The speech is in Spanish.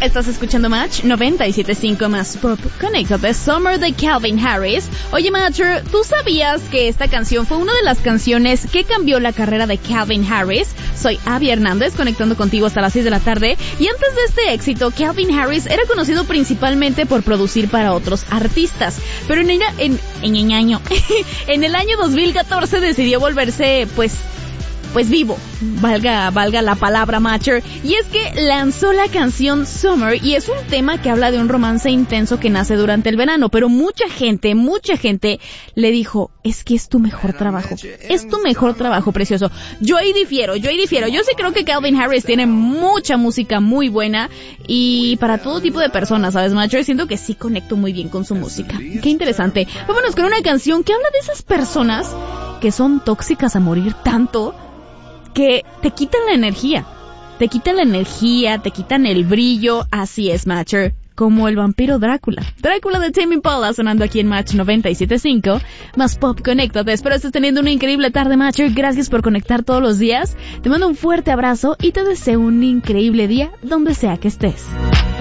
Estás escuchando Match 97.5 más Pop. Conéctate, Summer de Calvin Harris. Oye, Matcher, ¿tú sabías que esta canción fue una de las canciones que cambió la carrera de Calvin Harris? Soy Abby Hernández, conectando contigo hasta las 6 de la tarde. Y antes de este éxito, Calvin Harris era conocido principalmente por producir para otros artistas. Pero en el año 2014 decidió volverse, pues vivo, valga la palabra, Matcher, y es que lanzó la canción Summer, y es un tema que habla de un romance intenso que nace durante el verano, pero mucha gente le dijo, es que es tu mejor trabajo, precioso. Yo ahí difiero, yo sí creo que Calvin Harris tiene mucha música muy buena, y para todo tipo de personas, ¿sabes, Matcher? Siento que sí conecto muy bien con su música. Qué interesante. Vámonos con una canción que habla de esas personas que son tóxicas a morir tanto, que te quitan la energía, te quitan el brillo, así es, Matcher, como el vampiro Drácula de Tame Impala, sonando aquí en Match 97.5, más Pop. Conéctate, espero estés teniendo una increíble tarde, Matcher, gracias por conectar todos los días, te mando un fuerte abrazo y te deseo un increíble día donde sea que estés.